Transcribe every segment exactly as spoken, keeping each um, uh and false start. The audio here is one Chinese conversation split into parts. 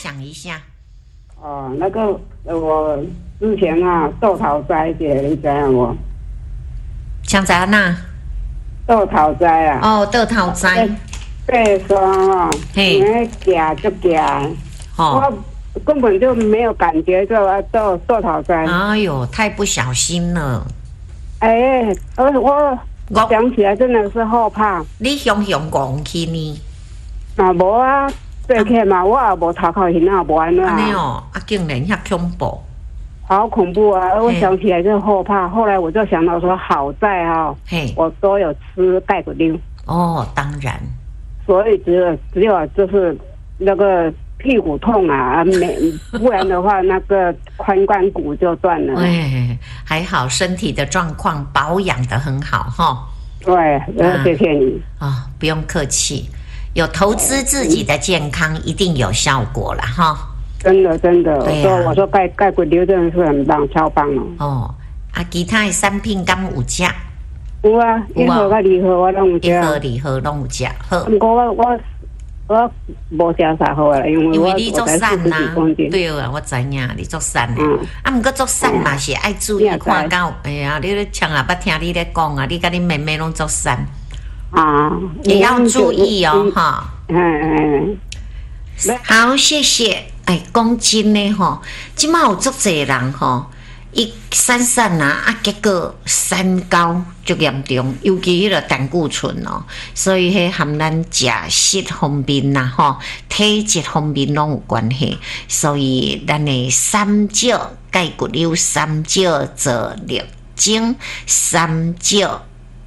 享一下。 哦，那个我之前啊，豆桃栽的，你知影无？ 像在那豆桃栽啊。 哦，豆桃栽。 背霜哦， 嘿， 夹就夹， 哦， 我根本就没有感觉就要豆豆桃栽。 哎呦，太不小心了。 哎，我我我想起来真的是后怕。 你雄雄讲去呢？ 嘛无啊，对起嘛，我也无头壳晕啊，无安怎。 安尼哦，啊，竟然遐恐怖。 好恐怖啊！我想起来就后怕，后来我就想到说，好在哈、哦，我都有吃钙骨溜。 哦，当然。 所以只有只有就是那个屁股痛啊，没不然的话那个髋关骨就断了。 哎，还好身体的状况保养得很好哈。 对，谢谢你啊、哦，不用客气。有投资自己的健康，一定有效果了哈。 真的真的， 对啊、 我说我说钙钙骨溜真的是很棒，超棒哦。 哦，啊，其他的产品敢有食？ 有啊，一盒甲二盒我拢有食。 一盒二盒拢有食。好。 不过我我我无食啥好啦，因为因为你做瘦呐。对啊，我知影你做瘦的。嗯。啊，毋过做瘦嘛是爱注意看到。哎呀，你咧像啊，捌听你咧讲啊，你甲你妹妹拢做瘦。啊。也要注意哦，哈。嗯嗯。好，谢谢。哎，讲真的吼，即马有足侪人吼，伊瘦瘦啊，啊，结果三高足严重，尤其迄个胆固醇哦，所以迄含咱食食方面呐，吼，体质方面拢有关系。所以咱的三椒钙骨溜、三椒做绿精、三椒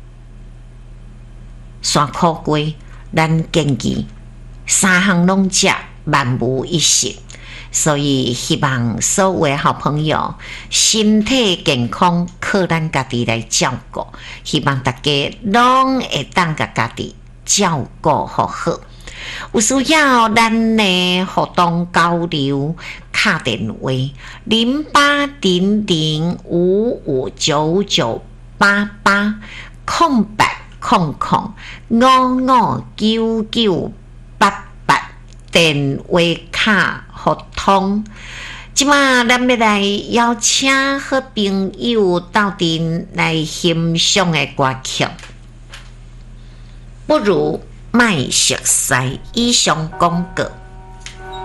山苦龟，咱建议三项拢食，万无一失。所以希望所有的好朋友身体健康靠咱家己来照顾，希望大家拢会当甲家己照顾好好。有需要咱的互动交流，打电话零八零零五五九九八八空白空空五五九九八八电话卡。互通，即马咱要来邀请好朋友到阵来欣赏的歌曲，不如卖熟悉以上广告。